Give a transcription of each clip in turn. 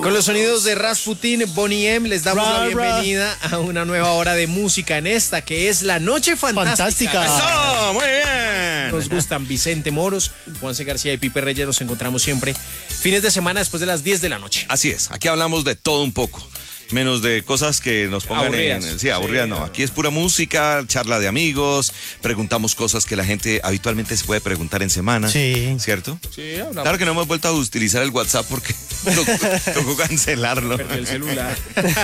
Con los sonidos de Rasputin, Bonnie M, les damos la bienvenida a una nueva hora de música en esta, que es La Noche Fantástica. ¡Eso! ¡Muy bien! Nos gustan Vicente Moros, Juanse García y Pipe Reyes. Nos encontramos siempre fines de semana después de las 10 de la noche. Así es, aquí hablamos de todo un poco. Menos de cosas que nos pongan aburridas. Aburridas no. Aquí es pura música, charla de amigos, preguntamos cosas que la gente habitualmente se puede preguntar en semana. Sí. ¿Cierto? Sí, hablamos. Claro que no hemos vuelto a utilizar el WhatsApp porque tocó cancelarlo. Perdí el celular.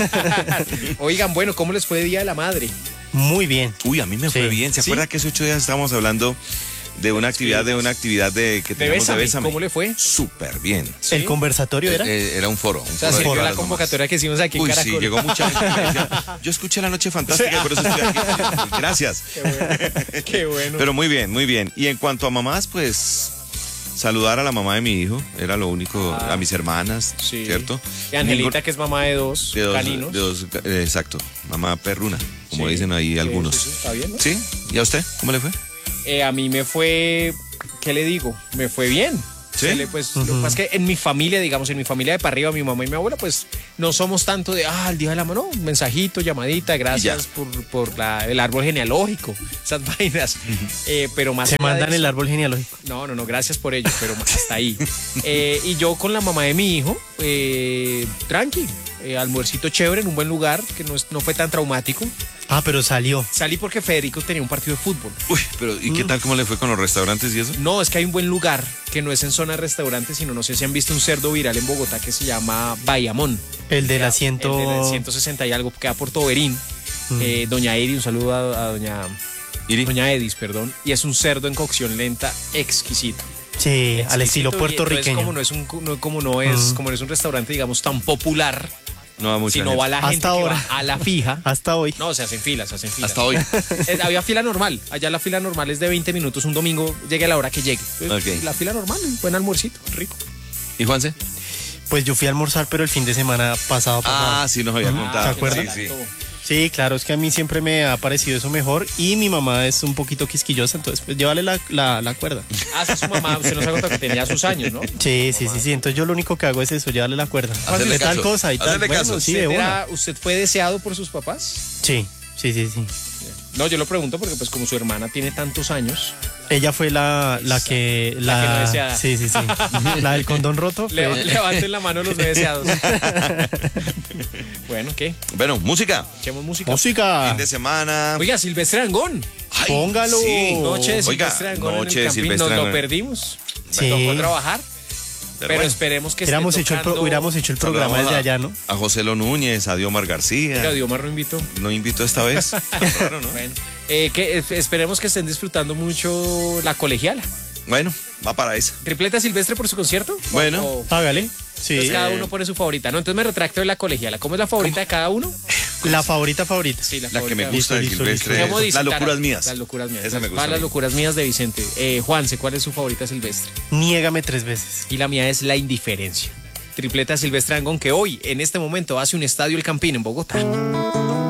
Oigan, bueno, ¿cómo les fue Día de la Madre? Muy bien. Uy, a mí me fue bien. ¿Se acuerda que hace 8 días estábamos hablando de una actividad que teníamos de Bésame? ¿Cómo le fue? Súper bien. ¿Sí? ¿El conversatorio era? Era un foro. O sea, foro sirvió de la las convocatoria mamás. que hicimos aquí en Uy, Caracol. sí, llegó mucha gente que me decía, yo escuché La Noche Fantástica y por eso estoy aquí. Gracias. Qué bueno. Qué bueno. Pero muy bien, muy bien. Y en cuanto a mamás, pues saludar a la mamá de mi hijo, era lo único, a mis hermanas, Sí. ¿cierto? Y Angelita, que es mamá de dos caninos. Exacto, mamá perruna, como Sí. dicen ahí algunos. Sí, está bien, ¿no? ¿Sí? ¿Y a usted? ¿Cómo le fue? A mí me fue, ¿qué le digo? Me fue bien. ¿Sí? Pues, lo que pasa es que en mi familia, digamos, en mi familia de para arriba, mi mamá y mi abuela, pues no somos tanto de, el día de la mano, un mensajito, llamadita, gracias por el árbol genealógico, esas vainas. Pero más Se allá de mandan eso- el árbol genealógico. No, gracias por ello, pero hasta ahí. Y yo con la mamá de mi hijo, tranqui, almuercito chévere en un buen lugar, que no fue tan traumático. Pero salió. Salí porque Federico tenía un partido de fútbol. Uy, pero ¿y qué tal cómo le fue con los restaurantes y eso? No, es que hay un buen lugar que no es en zona de restaurantes, sino no sé si han visto un cerdo viral en Bogotá que se llama Bayamón. El del El asiento. del 160 y algo, que queda por Toberín. Doña Edi, un saludo a doña Edis, perdón. Y es un cerdo en cocción lenta exquisito. Sí, al estilo Exquisito, y puertorriqueño. entonces, como no es un restaurante, digamos, tan popular, No va mucha sino gente. va la gente Hasta que ahora. va a la fija. Hasta hoy. No, se hacen filas. Hasta hoy. Había fila normal. Allá la fila normal es de 20 minutos un domingo, llegue a la hora que llegue. Entonces, Ok. La fila normal, un buen almuercito, rico. ¿Y Juanse? Pues yo fui a almorzar, pero el fin de semana pasado. Sí, nos había contado. ¿se acuerda? Sí, sí. Sí, claro, es que a mí siempre me ha parecido eso mejor y mi mamá es un poquito quisquillosa, entonces pues llévale la cuerda. Sí, su mamá, usted nos ha contado que tenía sus años, ¿no? Sí, entonces yo lo único que hago es eso, llevarle la cuerda. Hacerle De tal caso, cosa y tal. hacerle Bueno, caso. sí, de una. ¿Usted fue deseado por sus papás? Sí. No, yo lo pregunto porque pues como su hermana tiene tantos años, Ella fue la que no deseada. Sí. La del condón roto. levanten la mano los no deseados. Bueno, ¿qué? Bueno, música. Echemos música. Música. Fin de semana. Oiga, Silvestre Angón. Ay, póngalo. sí. Noche de Oiga, Silvestre Angón noche en el de Campín. Silvestre Nos lo Angón. perdimos. Sí. Tocó trabajar. Pero bueno, esperemos que Hubiéramos esté tocando... hecho el programa saludamos desde allá, ¿no? A José Lo Núñez, a Diomar García. Oiga, Diomar lo invitó. No invitó esta vez. Tan raro, ¿no? Bueno, esperemos que estén disfrutando mucho la colegiala. Bueno, va para esa. ¿Tripleta Silvestre por su concierto? Bueno. O- Hágale. Sí. Entonces cada uno pone su favorita. No, entonces me retracto de la colegiala. ¿Cómo es la favorita de cada uno? La favorita. Sí, La que favorita. me gusta de Listo, Silvestre ¿Cómo es dice, Las Tara? locuras mías. Las locuras mías. Esa me gusta. Va a Las mí. locuras mías de Vicente. Juanse, ¿cuál es su favorita Silvestre? Niégame 3 veces. Y la mía es La Indiferencia. Tripleta Silvestre Angón, que hoy, en este momento, hace un estadio El Campín en Bogotá.